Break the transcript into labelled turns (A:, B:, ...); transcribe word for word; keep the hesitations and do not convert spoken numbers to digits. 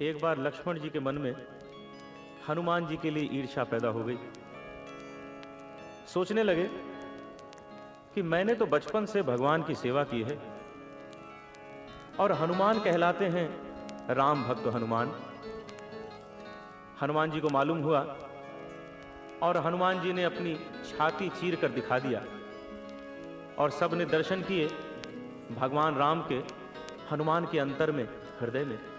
A: एक बार लक्ष्मण जी के मन में हनुमान जी के लिए ईर्ष्या पैदा हो गई। सोचने लगे कि मैंने तो बचपन से भगवान की सेवा की है और हनुमान कहलाते हैं राम भक्त हनुमान। हनुमान जी को मालूम हुआ और हनुमान जी ने अपनी छाती चीर कर दिखा दिया और सबने दर्शन किए भगवान राम के हनुमान के अंतर में, हृदय में।